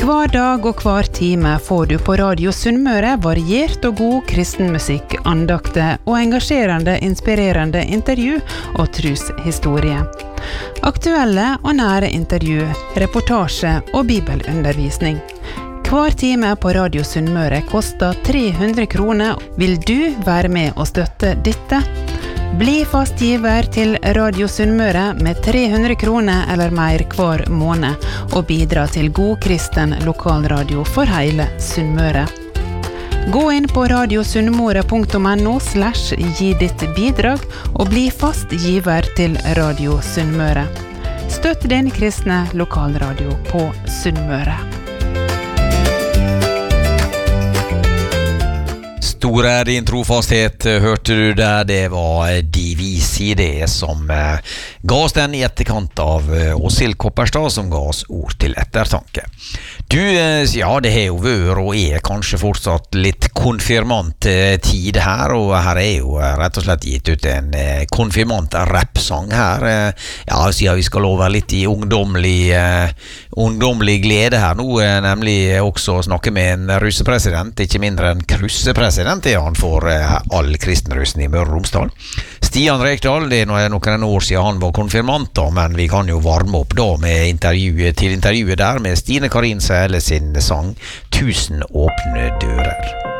Hver dag og hver time får du på Radio Sunnmøre variert og god kristenmusikk, andakter og engasjerende, inspirerende intervju og troshistorie. Aktuelle og nære intervju, reportasje og bibelundervisning. Hver time på Radio Sunnmøre koster 300 kroner. Vil du være med og støtte dette? Bli fast giver til Radio Sunnmøre med 300 kroner eller mer hver måned, og bidra til god kristen lokalradio for hele Sunnmøre. Gå inn på radiosunnmøre.no/gi ditt bidrag, og bli fast giver til Radio Sunnmøre. Støtt din kristne lokalradio på Sunnmøre. Stor er din trofasthet, hørte du der, det var Divisi det som ga oss den i etterkant av Åshild Kopperstad som ga oss ord til ettertanke. Du, ja, det har jo vært og kanskje fortsatt litt konfirmant tid her, og her jo rett og slett gitt ut en konfirmant rappsang her. Ja, siden vi skal over litt i ungdomlig glede her nå, nemlig også snakke med en russepresident, ikke mindre enn krussepresident, det han for all kristenrussen i Møre og Romsdal. Stian Rekdal, det noen år siden han var konfirmant da, men vi kan jo varme opp da med intervjuet der med Stine Karin Sæle sin sang «Tusen åpne dører».